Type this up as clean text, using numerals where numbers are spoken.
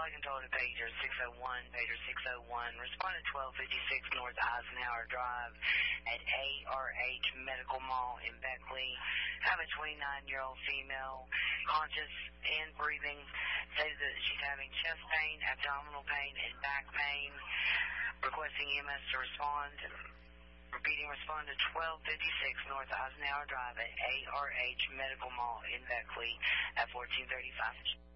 calling control to pager 601, respond to 1256 North Eisenhower Drive at ARH Medical Mall in Beckley. Have a 29-year-old female, conscious and breathing, says that she's having chest pain, abdominal pain, and back pain. Requesting EMS to respond. Repeating, respond to 1256 North Eisenhower Drive at ARH Medical Mall in Beckley at 1435.